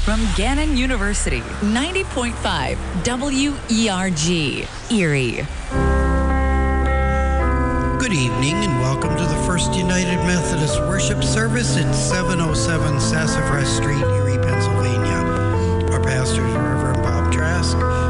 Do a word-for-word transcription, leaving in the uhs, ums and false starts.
from Gannon University, ninety point five W E R G, Erie. Good evening and welcome to the First United Methodist Worship Service at seven oh seven Sassafras Street, Erie, Pennsylvania. Our pastor is Reverend Bob Trask.